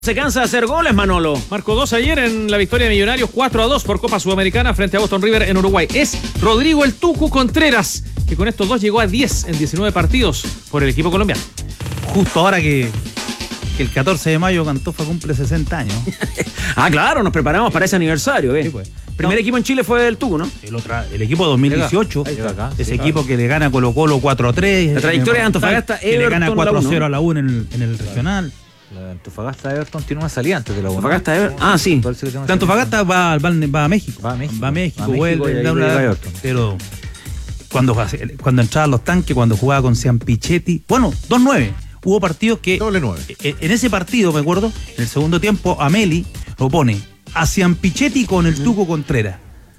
Se cansa de hacer goles, Manolo. Marcó 2 ayer en la victoria de Millonarios 4-2 por Copa Sudamericana frente a Boston River en Uruguay. Es Rodrigo el Tucu Contreras, que con estos dos llegó a 10 en 19 partidos por el equipo colombiano. Justo ahora que el 14 de mayo Cantofa cumple 60 años. Claro, nos preparamos para ese aniversario. Sí, pues. Primer equipo en Chile fue el Tucu, ¿no? El equipo 2018, ese equipo que le gana a Colo-Colo 4-3. La trayectoria de Antofagasta, que le gana Everton, 4-0 a la U en el regional. La Antofagasta Everton tiene una salida antes de la U. Antofagasta Everton. Sí. La Antofagasta va a México. Va a México, vuelve, da una. Everton. Pero cuando entraban los tanques, cuando jugaba con Sean Pichetti, bueno, 2-9. Hubo partidos que. Doble 9. En ese partido, me acuerdo, en el segundo tiempo, Ameli lo pone a Sean Pichetti con el Tuco Contreras.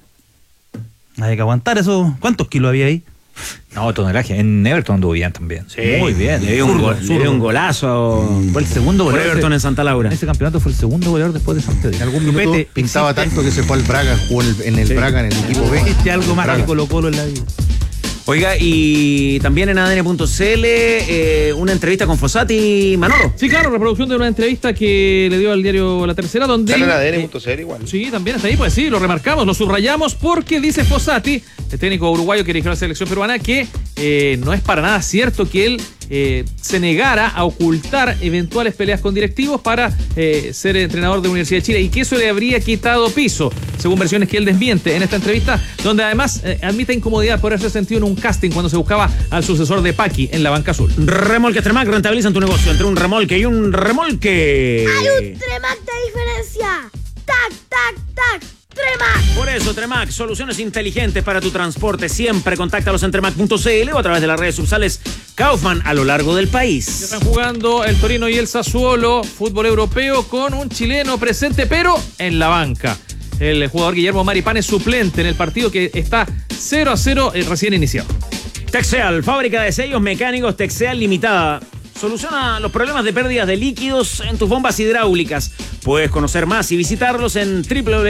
Hay que aguantar eso. ¿Cuántos kilos había ahí? No, tonelaje. En Everton anduvo bien también. Sí, muy bien. Le dio un golazo. Fue el segundo Por goleador Everton en Santa Laura. En ese campeonato fue el segundo goleador después de Santiago. En algún minuto Chupete, pintaba existe- tanto que se fue al Braga, jugó en el Braga, en el equipo B. Algo más Braga. que Colo-Colo en la vida. Oiga, y también en ADN.cl una entrevista con Fossati, Manolo. Sí, claro, reproducción de una entrevista que le dio al diario La Tercera, donde... Sale en ADN.cl igual. Sí, también está ahí, pues sí, lo remarcamos, lo subrayamos, porque dice Fossati, el técnico uruguayo que dirigió la selección peruana, que no es para nada cierto que él se negara a ocultar eventuales peleas con directivos para ser entrenador de la Universidad de Chile, y que eso le habría quitado piso, según versiones que él desmiente en esta entrevista, donde además admite incomodidad por haberse sentido en un casting cuando se buscaba al sucesor de Paqui en la banca azul. Remolques Tremac rentabilizan tu negocio entre un remolque y un remolque. Hay un Tremac de diferencia. ¡Tac, tac, tac! ¡Tremac! Por eso, Tremac, soluciones inteligentes para tu transporte. Siempre contáctalos en tremac.cl o a través de las redes subsales Kaufman a lo largo del país. Están jugando el Torino y el Sassuolo, fútbol europeo, con un chileno presente, pero en la banca. El jugador Guillermo Maripán es suplente en el partido que está 0-0 recién iniciado. Texeal, fábrica de sellos mecánicos Texeal Limitada. Soluciona los problemas de pérdidas de líquidos en tus bombas hidráulicas. Puedes conocer más y visitarlos en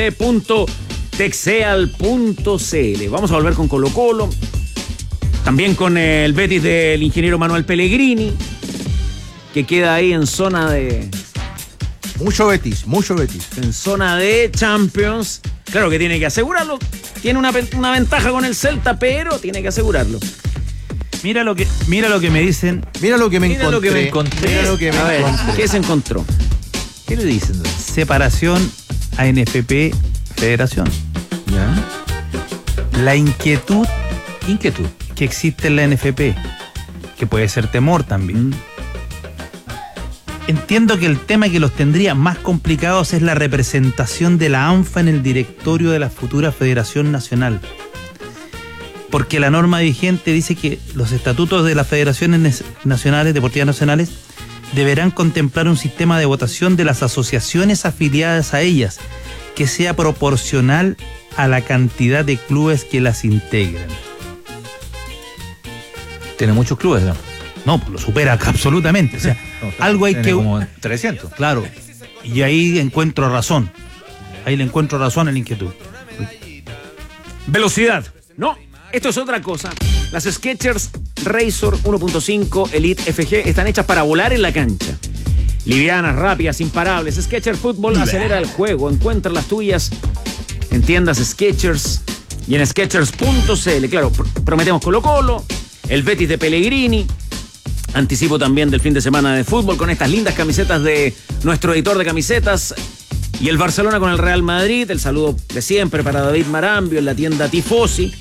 www.texeal.cl. Vamos a volver con Colo-Colo. También con el Betis del ingeniero Manuel Pellegrini, que queda ahí en zona de Mucho Betis. Champions. Claro que tiene que asegurarlo. Tiene una ventaja con el Celta, pero tiene que asegurarlo. Mira lo que me dicen. Mira lo que me Mira lo que me encontré. encontré. Mira lo que me A ver, encontré. ¿qué se encontró? ¿Qué le dicen? Separación ANFP Federación. ¿Ya? La inquietud Inquietud. que existe en la NFP, que puede ser temor también. Entiendo que el tema que los tendría más complicados es la representación de la ANFA en el directorio de la futura Federación Nacional. Porque la norma vigente dice que los estatutos de las federaciones nacionales, deportivas nacionales, deberán contemplar un sistema de votación de las asociaciones afiliadas a ellas, que sea proporcional a la cantidad de clubes que las integran. Tiene muchos clubes, ¿no? No, pues lo supera absolutamente. O sea, algo hay Tiene que... como 300. Claro, y ahí encuentro razón. Ahí le encuentro razón a la inquietud. Velocidad. No, esto es otra cosa. Las Skechers Razor 1.5 Elite FG están hechas para volar en la cancha. Livianas, rápidas, imparables. Skechers Fútbol acelera el juego. Encuentra las tuyas en tiendas Skechers y en Skechers.cl. Claro, prometemos Colo-Colo, el Betis de Pellegrini. Anticipo también del fin de semana de fútbol con estas lindas camisetas de nuestro editor de camisetas. Y el Barcelona con el Real Madrid. El saludo de siempre para David Marambio en la tienda Tifosi.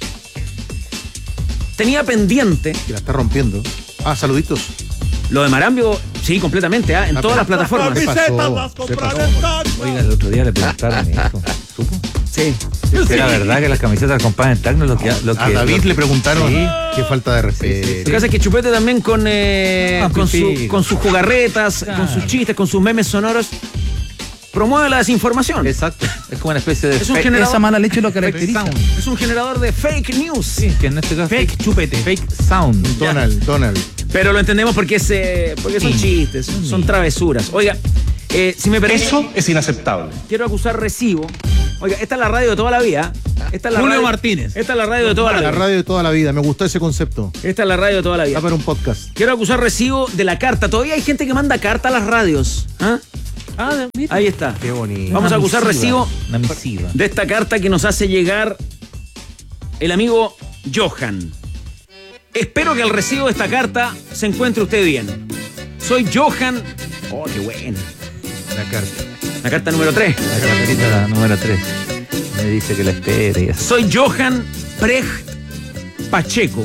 Tenía pendiente Que la está rompiendo. Saluditos. lo de Marambio, sí, completamente, en todas las plataformas. Se pasó. Oiga, el otro día le preguntaron eso. ¿Supo? Sí. ¿Es la verdad que las camisetas acompañan el Tacno? A David le preguntaron. Sí. Qué falta de respeto. Lo que hace es que Chupete también con sus jugarretas, Claro. con sus chistes, con sus memes sonoros, promueve la desinformación. Exacto. Es como una especie de Es un fake generador- Esa mala leche lo caracteriza. sound. Es un generador de fake news. Sí, que en este caso Fake chupete. fake sound. Donald. Pero lo entendemos porque son chistes, son travesuras. Oiga, si me permite, Eso es inaceptable. quiero acusar recibo. Oiga, esta es la radio de toda la vida. Esta es la Julio radio- Martínez. Esta es la radio de toda la La vida. radio de toda la vida. Me gustó ese concepto. Esta es la radio de toda la vida. Está para un podcast. Quiero acusar recibo de la carta. Todavía hay gente que manda carta a las radios. ¿Ah? Mira. Ahí está. Qué bonito. Vamos a acusar recibo Una misiva. de esta carta que nos hace llegar el amigo Johan. Espero que al recibo de esta carta se encuentre usted bien. Soy Johan. Oh, qué bueno. La carta. La carta número 3. La cartita número 3. Me dice que la espere y así. Soy Johan Precht Pacheco.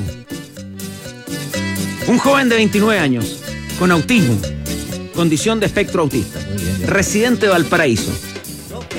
Un joven de 29 años, con autismo, condición de espectro autista, Muy bien, ya. residente de Valparaíso.